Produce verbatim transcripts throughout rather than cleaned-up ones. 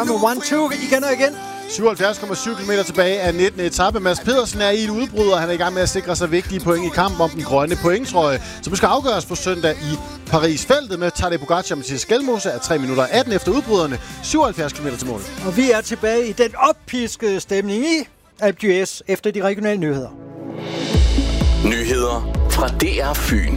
Med one two igen og igen. syvoghalvfjerds komma syv kilometer tilbage af nittende etape. Mads Pedersen er i et udbrud, og han er i gang med at sikre sig vigtige point i kampen om den grønne pointtrøje, som skal afgøres på søndag i Paris. Feltet med Tadej Pogačar og Mathias Skelmose er tre minutter atten efter udbryderne. syvoghalvfjerds kilometer til mål. Og vi er tilbage i den oppiskede stemning i Alpe d'Huez efter de regionale nyheder. Nyheder fra D R Fyn.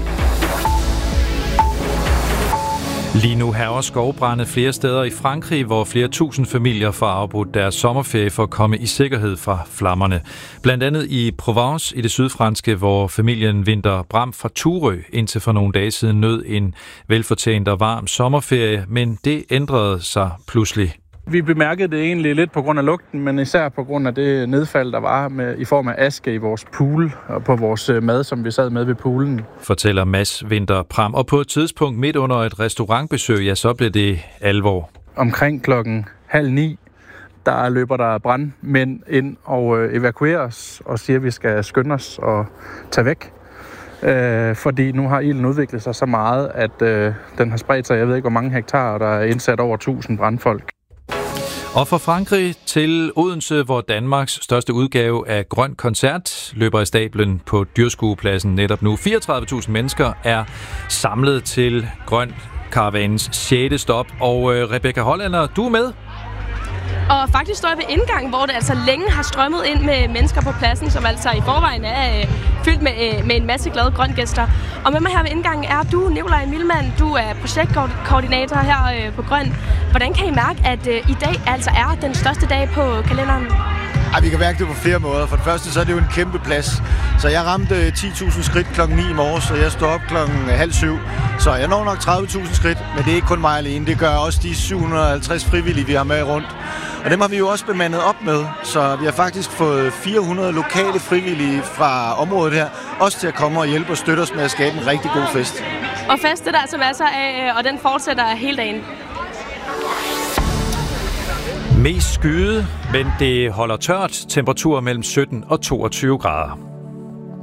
Lige nu hærger skovbrande flere steder i Frankrig, hvor flere tusind familier får afbrudt deres sommerferie for at komme i sikkerhed fra flammerne. Blandt andet i Provence i det sydfranske, hvor familien Vinter Bram fra Turø indtil for nogle dage siden nød en velfortjent og varm sommerferie, men det ændrede sig pludselig. Vi bemærkede det egentlig lidt på grund af lugten, men især på grund af det nedfald, der var med, i form af aske i vores pool og på vores mad, som vi sad med ved poolen. Fortæller Mads Vinter Pram. Og på et tidspunkt midt under et restaurantbesøg, ja, så blev det alvor. Omkring klokken halv ni, der løber der brandmænd ind og evakuerer os og siger, at vi skal skynde os og tage væk. Øh, fordi nu har ilden udviklet sig så meget, at øh, den har spredt sig, jeg ved ikke hvor mange hektar, og der er indsat over tusind brandfolk. Og fra Frankrig til Odense, hvor Danmarks største udgave af Grøn Koncert løber i stablen på Dyrskuepladsen netop nu. fireogtredive tusind mennesker er samlet til Grøn Karavanens sjette stop. Og øh, Rebecca Hollander, du er med? Og faktisk står jeg ved indgangen, hvor det altså længe har strømmet ind med mennesker på pladsen, som altså i forvejen er øh, fyldt med, øh, med en masse glade grøngæster. Og med mig her ved indgangen er du, Nikolaj Milman. Du er projektkoordinator her øh, på Grøn. Hvordan kan I mærke, at øh, i dag altså er den største dag på kalenderen? Ej, vi kan mærke det på flere måder. For det første så er det jo en kæmpe plads. Så jeg ramte ti tusind skridt klokken ni i morges, og jeg står op klokken halv syv. Så jeg når nok tredive tusind skridt, men det er ikke kun mig alene. Det gør også de syv hundrede og halvtreds frivillige, vi har med rundt. Og dem har vi jo også bemandet op med. Så vi har faktisk fået fire hundrede lokale frivillige fra området her, også til at komme og hjælpe og støtte os med at skabe en rigtig god fest. Og fest er der altså masser af, og den fortsætter hele dagen. Mest skyet, men det holder tørt. Temperatur mellem sytten og toogtyve grader.